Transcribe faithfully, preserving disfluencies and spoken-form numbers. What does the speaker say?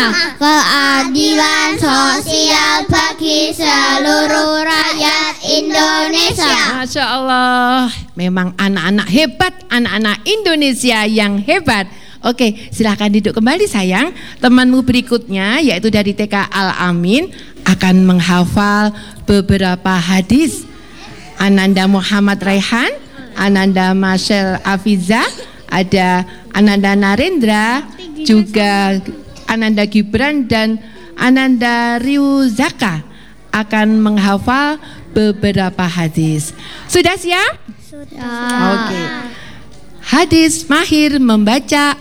bersama, keadilan sosial bagi seluruh rakyat Indonesia. Masya Allah, memang anak-anak hebat, anak-anak Indonesia yang hebat. Oke, silahkan duduk kembali sayang. Temanmu berikutnya yaitu dari T K Al-Amin akan menghafal beberapa hadis. Ananda Muhammad Raihan, Ananda Marcel Afiza, ada Ananda Narendra, juga Ananda Gibran dan Ananda Ryuzaka akan menghafal beberapa hadis. Sudah siap? Sudah. Oke. Hadis mahir membaca